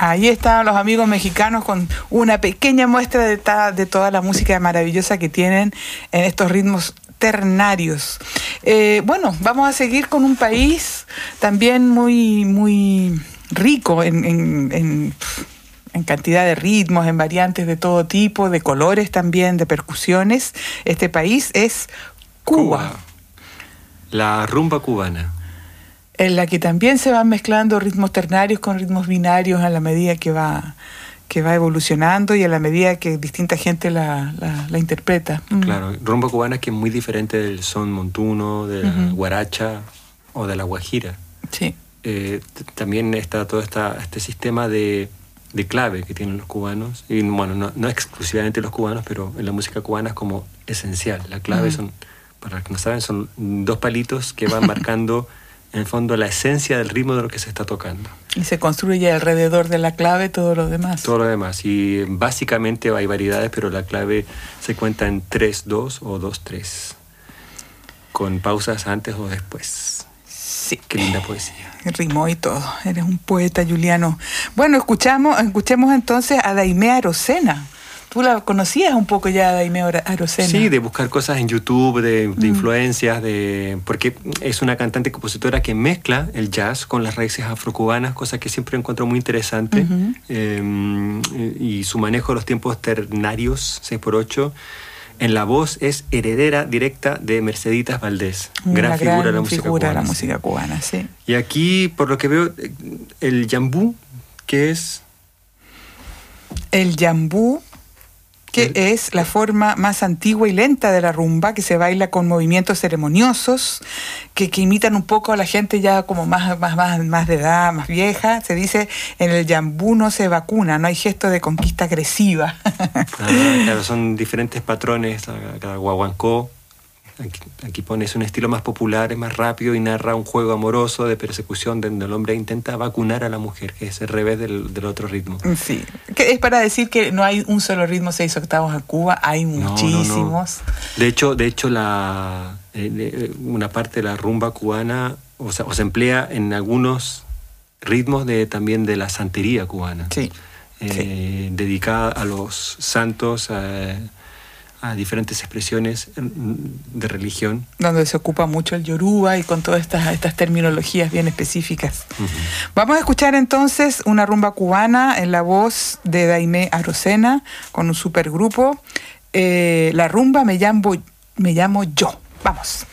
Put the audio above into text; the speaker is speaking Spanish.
Ahí estaban los amigos mexicanos con una pequeña muestra de toda la música maravillosa que tienen en estos ritmos ternarios. Bueno, vamos a seguir con un país también muy, muy rico en cantidad de ritmos, en variantes de todo tipo, de colores también, de percusiones. Este país es Cuba. La rumba cubana. En la que también se van mezclando ritmos ternarios con ritmos binarios a la medida que va evolucionando y a la medida que distinta gente la interpreta. Claro, rumba cubana que es muy diferente del son montuno, de la guaracha o de la guajira. Sí. También está todo este sistema de clave que tienen los cubanos. Y bueno, no exclusivamente los cubanos, pero en la música cubana es como esencial. La clave son, para los que no saben, son dos palitos que van marcando en el fondo la esencia del ritmo de lo que se está tocando. Y se construye alrededor de la clave todo lo demás. Todo lo demás. Y básicamente hay variedades, pero la clave se cuenta en 3-2 o 2-3. Con pausas antes o después. Sí. Qué linda poesía. Rimó y todo. Eres un poeta, Juliano. Bueno, escuchemos entonces a Daimé Arocena. ¿Tú la conocías un poco ya, Daimé Arocena? Sí, de buscar cosas en YouTube, de influencias, porque es una cantante y compositora que mezcla el jazz con las raíces afrocubanas, cosa que siempre encuentro muy interesante. Y su manejo de los tiempos ternarios, 6x8, en la voz es heredera directa de Merceditas Valdés, gran figura de la música cubana. Sí. Y aquí, por lo que veo, el yambú, ¿qué es? El yambú, que es la forma más antigua y lenta de la rumba, que se baila con movimientos ceremoniosos, que imitan un poco a la gente ya como más de edad, más vieja. Se dice, en el yambú no se vacuna, no hay gesto de conquista agresiva. Claro, son diferentes patrones. Cada guaguancó, aquí pones un estilo más popular, es más rápido y narra un juego amoroso de persecución donde el hombre intenta vacunar a la mujer, que es el revés del otro ritmo. Sí, que es para decir que no hay un solo ritmo 6/8 en Cuba, hay muchísimos. No. De hecho una parte de la rumba cubana o se emplea en algunos ritmos también de la santería cubana. Sí. Dedicada a los santos, a diferentes expresiones de religión. Donde se ocupa mucho el yoruba y con todas estas terminologías bien específicas. Vamos a escuchar entonces una rumba cubana en la voz de Daimé Arocena con un supergrupo. La rumba me llamo yo. Vamos.